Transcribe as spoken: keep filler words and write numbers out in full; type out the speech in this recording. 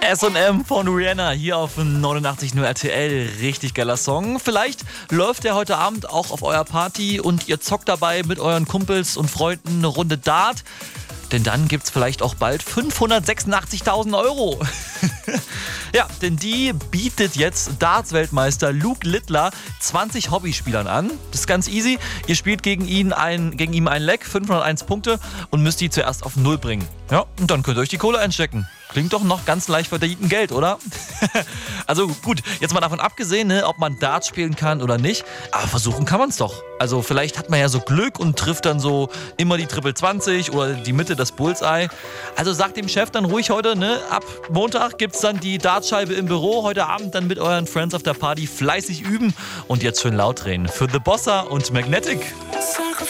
S und M von Rihanna hier auf neunundachtzig Komma null R T L. Richtig geiler Song. Vielleicht läuft der heute Abend auch auf eurer Party und ihr zockt dabei mit euren Kumpels und Freunden eine Runde Dart. Denn dann gibt's vielleicht auch bald fünfhundertsechsundachtzigtausend Euro. Ja, denn die bietet jetzt Darts-Weltmeister Luke Littler zwanzig Hobbyspielern an. Das ist ganz easy. Ihr spielt gegen ihn ein, gegen ihn ein Leck, fünfhunderteins Punkte und müsst die zuerst auf Null bringen. Ja, und dann könnt ihr euch die Kohle einstecken. Klingt doch noch ganz leicht verdienten Geld, oder? Also gut, jetzt mal davon abgesehen, ne, ob man Darts spielen kann oder nicht. Aber versuchen kann man es doch. Also vielleicht hat man ja so Glück und trifft dann so immer die Triple zwanzig oder die Mitte des Bullseye. Also sagt dem Chef dann ruhig heute, ne, ab Montag gibt's dann die Dartscheibe im Büro. Heute Abend dann mit euren Friends auf der Party fleißig üben und jetzt schön laut drehen. Für The Bossa und Magnetic.